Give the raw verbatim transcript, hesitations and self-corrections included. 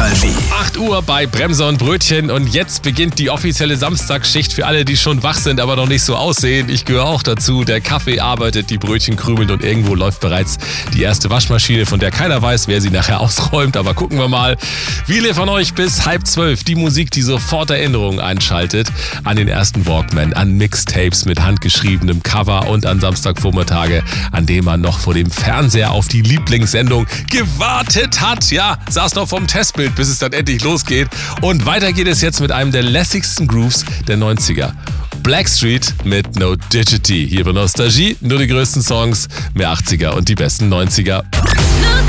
Nostalgie. acht Uhr bei Bremser und Brötchen und jetzt beginnt die offizielle Samstagsschicht für alle, die schon wach sind, aber noch nicht so aussehen. Ich gehöre auch dazu. Der Kaffee arbeitet, die Brötchen krümeln und irgendwo läuft bereits die erste Waschmaschine, von der keiner weiß, wer sie nachher ausräumt. Aber gucken wir mal. Viele von euch bis halb zwölf die Musik, die sofort Erinnerungen einschaltet an den ersten Walkman, an Mixtapes mit handgeschriebenem Cover und an Samstagvormittage, an dem man noch vor dem Fernseher auf die Lieblingssendung gewartet hat. Ja, saß noch vom Testbild, bis es dann endlich losgeht. Und weiter geht es jetzt mit einem der lässigsten Grooves der neunziger. Blackstreet mit No Digity. Hier bei Nostalgie nur die größten Songs, mehr achtziger und die besten neunziger. No